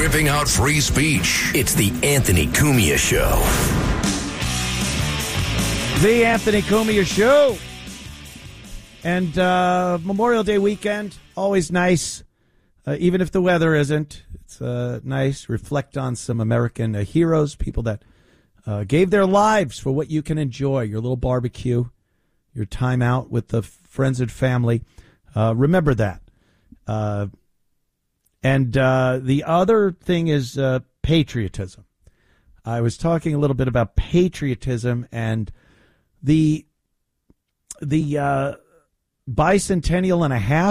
whipping out free speech. It's the Anthony Cumia Show. The Anthony Cumia Show. And Memorial Day weekend, always nice, even if the weather isn't. It's nice. Reflect on some American heroes, people that gave their lives for what you can enjoy, your little barbecue, your time out with the friends and family. Remember that. And the other thing is patriotism. I was talking a little bit about patriotism and the bicentennial and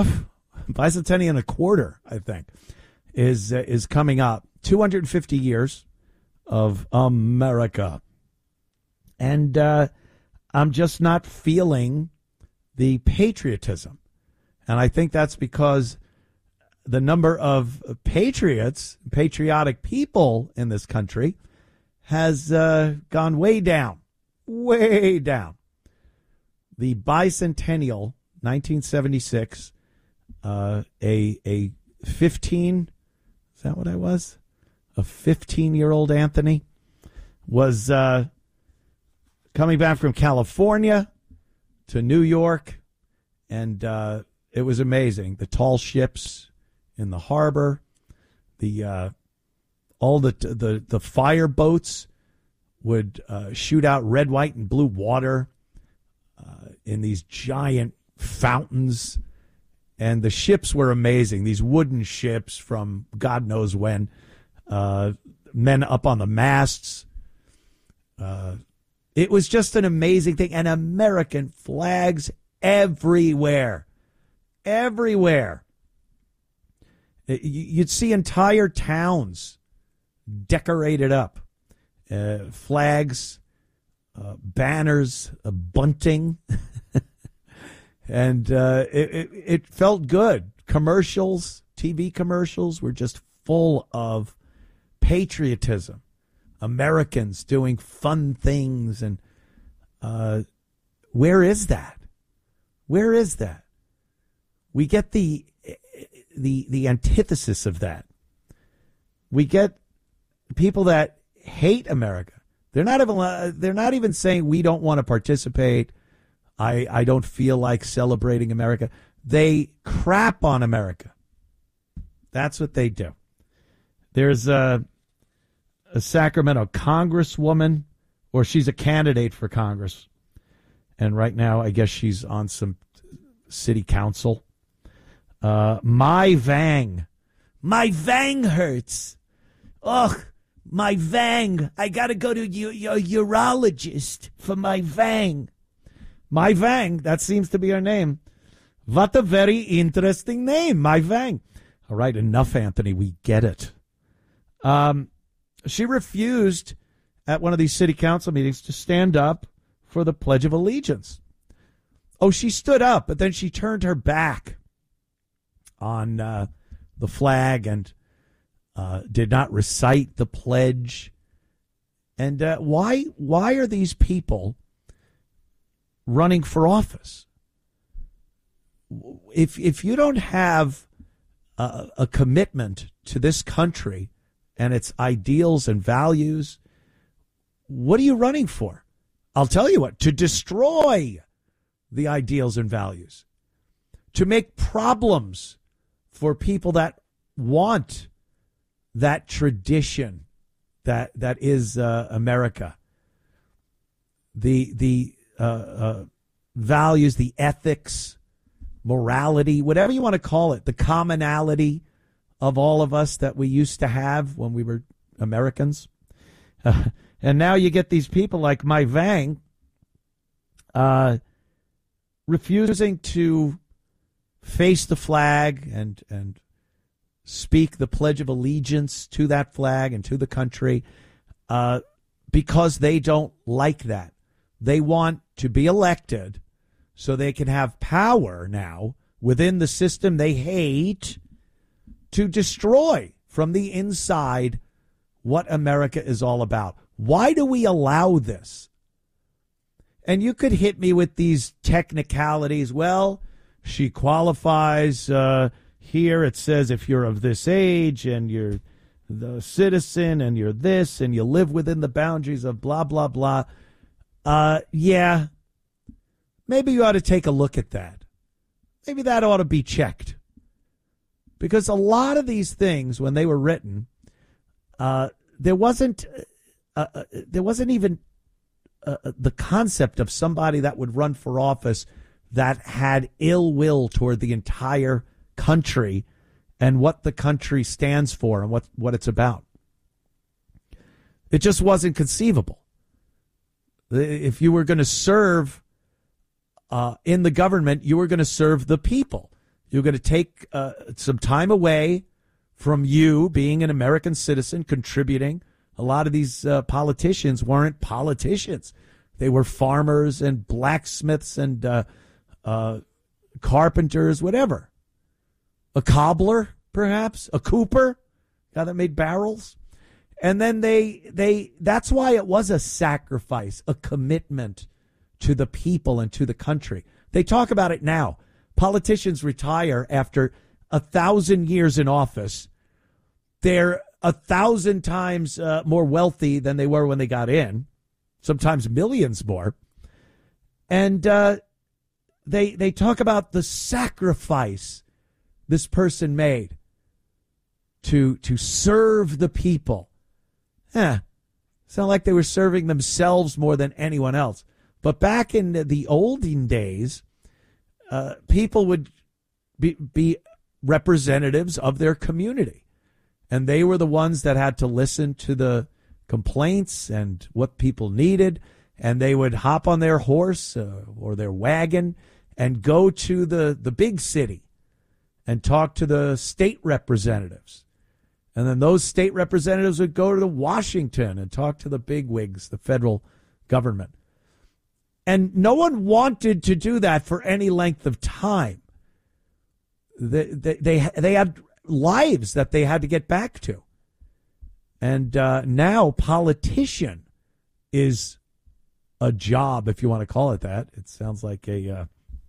a quarter, I think, is coming up. 250 years of America. And I'm just not feeling the patriotism. And I think that's because the number of patriotic people in this country has gone way down. Way down. The bicentennial, 1976, a 15, is that what I was? A 15-year-old Anthony was coming back from California to New York, and it was amazing. The tall ships in the harbor, all the fire boats would shoot out red, white, and blue water in these giant fountains. And the ships were amazing. These wooden ships from God knows when. Men up on the masts. It was just an amazing thing. And American flags everywhere. Everywhere. You'd see entire towns decorated up. Flags, banners, bunting. And it felt good. Commercials, TV commercials were just full of patriotism. Americans doing fun things. And where is that? Where is that? We get the antithesis of that. We get people that hate America. They're not even saying we don't want to participate. I don't feel like celebrating America. They crap on America. That's what they do. There's a Sacramento congresswoman, or she's a candidate for Congress. And right now, I guess she's on some city council. My Vang hurts. Ugh, my Vang. I got to go to your urologist for my Vang. My Vang, that seems to be her name. What a very interesting name, My Vang. All right, enough, Anthony. We get it. She refused at one of these city council meetings to stand up for the Pledge of Allegiance. Oh, she stood up, but then she turned her back on the flag and did not recite the pledge. And why are these people running for office? If you don't have a commitment to this country and its ideals and values, what are you running for? I'll tell you what, to destroy the ideals and values, to make problems for people that want that tradition that is America. The values, the ethics, morality, whatever you want to call it, the commonality of all of us that we used to have when we were Americans. And now you get these people like My Vang refusing to face the flag and speak the Pledge of Allegiance to that flag and to the country because they don't like that. They want to be elected so they can have power now within the system they hate to destroy from the inside what America is all about. Why do we allow this? And you could hit me with these technicalities. Well, she qualifies here. It says if you're of this age and you're the citizen and you're this and you live within the boundaries of blah, blah, blah. Yeah, maybe you ought to take a look at that. Maybe that ought to be checked. Because a lot of these things, when they were written, there wasn't even the concept of somebody that would run for office that had ill will toward the entire country and what the country stands for and what it's about. It just wasn't conceivable. If you were going to serve in the government, you were going to serve the people. You were going to take some time away from you being an American citizen, contributing. A lot of these politicians weren't politicians. They were farmers and blacksmiths and carpenters, whatever. A cobbler, perhaps, a cooper, guy that made barrels. And then that's why it was a sacrifice, a commitment to the people and to the country. They talk about it now. Politicians retire after 1,000 years in office. They're 1,000 times more wealthy than they were when they got in, sometimes millions more. And they talk about the sacrifice this person made to serve the people. It's not like they were serving themselves more than anyone else. But back in the olden days, people would be representatives of their community. And they were the ones that had to listen to the complaints and what people needed. And they would hop on their horse or their wagon and go to the big city and talk to the state representatives. And then those state representatives would go to Washington and talk to the bigwigs, the federal government. And no one wanted to do that for any length of time. They had lives that they had to get back to. And now politician is a job, if you want to call it that. It sounds like a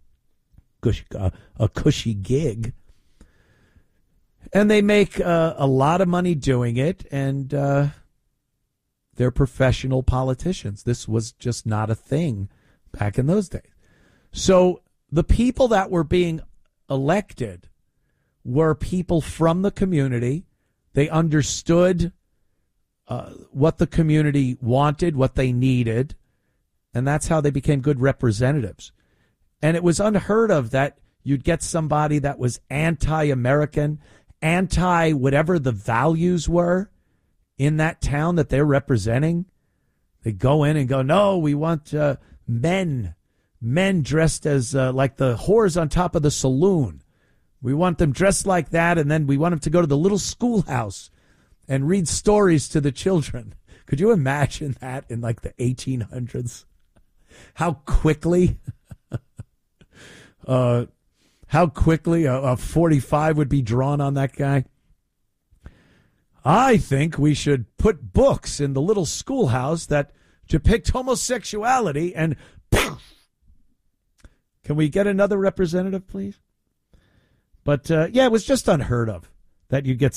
cushy gig. And they make a lot of money doing it, and they're professional politicians. This was just not a thing back in those days. So the people that were being elected were people from the community. They understood what the community wanted, what they needed, and that's how they became good representatives. And it was unheard of that you'd get somebody that was anti-American, anti-whatever the values were in that town that they're representing. They go in and go, no, we want men dressed as like the whores on top of the saloon. We want them dressed like that, and then we want them to go to the little schoolhouse and read stories to the children. Could you imagine that in like the 1800s? How quickly a 45 would be drawn on that guy? I think we should put books in the little schoolhouse that depict homosexuality and can we get another representative, please? But, yeah, it was just unheard of that you get